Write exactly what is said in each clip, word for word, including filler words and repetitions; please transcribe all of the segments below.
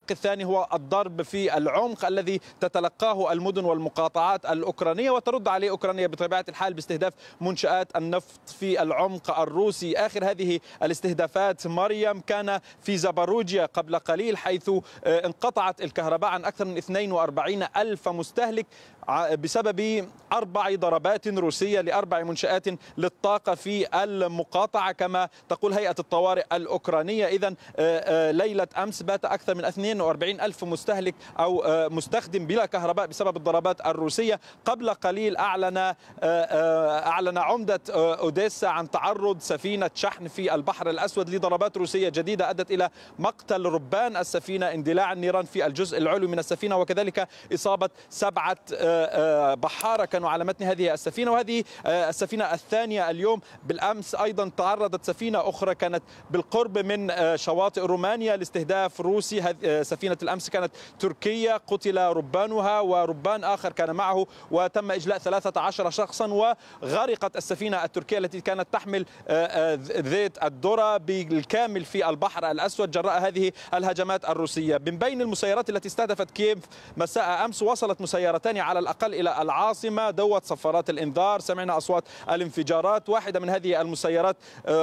الثاني هو الضرب في العمق الذي تتلقاه المدن والمقاطعات الأوكرانية، وترد عليه أوكرانيا بطبيعة الحال باستهداف منشآت النفط في العمق الروسي. آخر هذه الاستهدافات مريم كان في زاباروجيا قبل قليل، حيث انقطعت الكهرباء عن أكثر من اثنين وأربعين ألف مستهلك بسبب أربع ضربات روسية لأربع منشآت للطاقة في المقاطعة كما تقول هيئة الطوارئ الأوكرانية. إذن ليلة أمس بات أكثر من اثنين وأربعين ألف مستهلك أو مستخدم بلا كهرباء بسبب الضربات الروسية. قبل قليل أعلن أعلن عمدة أوديسا عن تعرض سفينة شحن في البحر الأسود لضربات روسية جديدة أدت إلى مقتل ربان السفينة، اندلاع النيران في الجزء العلوي من السفينة، وكذلك إصابة سبعة بحارة كانوا على متن هذه السفينة. وهذه السفينة الثانية اليوم. بالأمس أيضا تعرضت سفينة أخرى كانت بالقرب من شواطئ رومانيا لاستهداف روسي. سفينة الأمس كانت تركية، قتل ربانها وربان آخر كان معه، وتم إجلاء ثلاثة عشر شخصا. وغرقت السفينة التركية التي كانت تحمل زيت الذرة بالكامل في البحر الأسود جراء هذه الهجمات الروسية. من بين المسيرات التي استهدفت كييف مساء أمس وصلت مسيرتان على الأقل إلى العاصمة، دوت صفارات الإنذار، سمعنا أصوات الانفجارات. واحدة من هذه المسيرات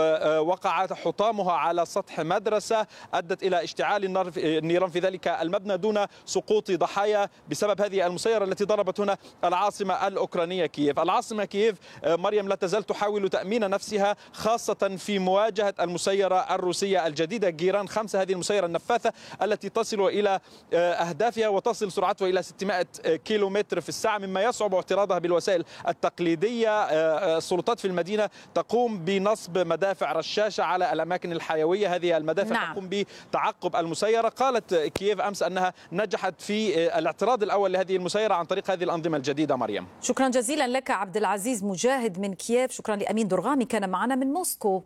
وقعت حطامها على سطح مدرسة أدت إلى اشتعال النيران في ذلك المبنى دون سقوط ضحايا بسبب هذه المسيرة التي ضربت هنا العاصمة الأوكرانية كييف. العاصمة كييف مريم لا تزال تحاول تأمين نفسها خاصة في مواجهة المسيرة الروسية الجديدة جيران خمسة، هذه المسيرة النفاثة التي تصل إلى أهدافها وتصل سرعتها إلى ستمائة كيلومتر في الساعة، مما يصعب اعتراضها بالوسائل التقليدية. السلطات في المدينة تقوم بنصب مدافع رشاشة على الأماكن الحيوية، هذه المدافع نعم. تقوم بتعقب المسيرة. قالت كييف أمس أنها نجحت في الاعتراض الأول لهذه المسيرة عن طريق هذه الأنظمة الجديدة. مريم، شكرا جزيلا لك عبد العزيز مجاهد من كييف. شكرا لأمين درغامي كان معنا من موسكو.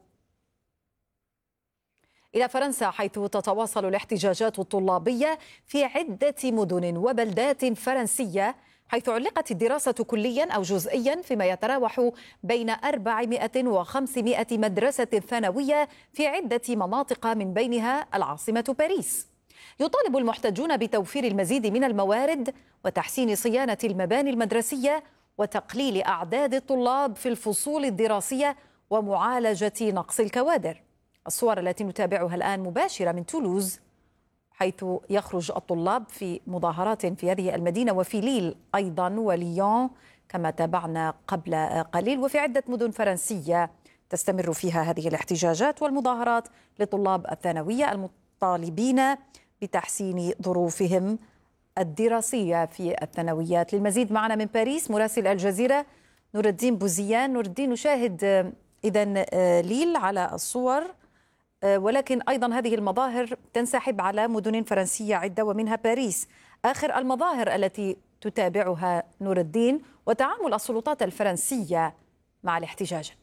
إلى فرنسا، حيث تتواصل الاحتجاجات الطلابية في عدة مدن وبلدات فرنسية، حيث علقت الدراسة كليا أو جزئيا فيما يتراوح بين أربعمائة وخمسمائة مدرسة ثانوية في عدة مناطق من بينها العاصمة باريس. يطالب المحتجون بتوفير المزيد من الموارد وتحسين صيانة المباني المدرسية وتقليل أعداد الطلاب في الفصول الدراسية ومعالجة نقص الكوادر. الصور التي نتابعها الآن مباشرة من تولوز، حيث يخرج الطلاب في مظاهرات في هذه المدينة وفي ليل أيضا وليون كما تابعنا قبل قليل، وفي عدة مدن فرنسية تستمر فيها هذه الاحتجاجات والمظاهرات لطلاب الثانوية المطالبين بتحسين ظروفهم الدراسية في الثانويات. للمزيد معنا من باريس مراسل الجزيرة نور الدين بوزيان. نور الدين، نشاهد إذن ليل على الصور، ولكن أيضا هذه المظاهر تنسحب على مدن فرنسية عدة ومنها باريس. آخر المظاهر التي تتابعها نور الدين وتعامل السلطات الفرنسية مع الاحتجاجات.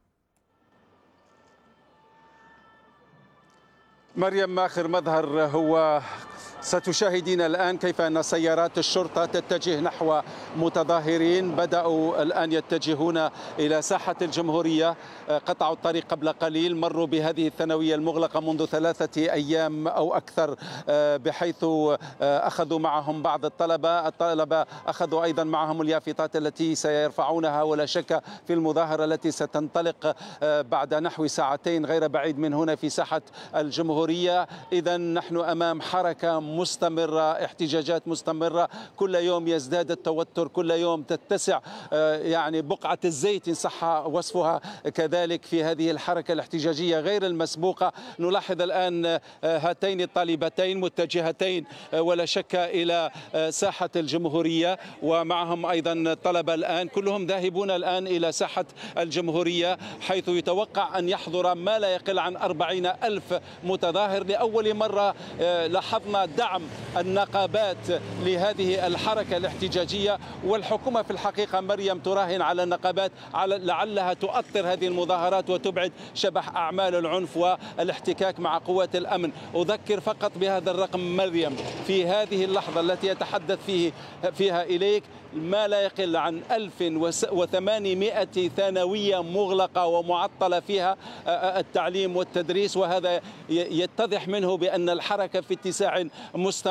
مريم، آخر مظهر هو ستشاهدين الآن كيف أن سيارات الشرطة تتجه نحو متظاهرين بدأوا الآن يتجهون إلى ساحة الجمهورية. قطعوا الطريق قبل قليل، مروا بهذه الثانوية المغلقة منذ ثلاثة أيام أو أكثر، بحيث أخذوا معهم بعض الطلبة الطلبة أخذوا أيضا معهم اليافطات التي سيرفعونها ولا شك في المظاهرة التي ستنطلق بعد نحو ساعتين غير بعيد من هنا في ساحة الجمهورية. إذن نحن أمام حركة مستمرة، احتجاجات مستمرة، كل يوم يزداد التوتر، كل يوم تتسع يعني بقعة الزيت إن صح وصفها كذلك في هذه الحركة الاحتجاجية غير المسبوقة. نلاحظ الآن هاتين الطالبتين متجهتين ولا شك إلى ساحة الجمهورية، ومعهم أيضا طلبة الآن كلهم ذاهبون الآن إلى ساحة الجمهورية، حيث يتوقع أن يحضر ما لا يقل عن أربعين ألف متظاهر. لأول مرة لاحظنا دعم النقابات لهذه الحركة الاحتجاجية، والحكومة في الحقيقة مريم تراهن على النقابات على لعلها تؤطر هذه المظاهرات وتبعد شبح أعمال العنف والاحتكاك مع قوات الأمن. أذكر فقط بهذا الرقم مريم، في هذه اللحظة التي يتحدث فيه فيها إليك ما لا يقل عن ألف وثمانمائة ثانوية مغلقة ومعطلة فيها التعليم والتدريس، وهذا يتضح منه بأن الحركة في اتساع مستمر.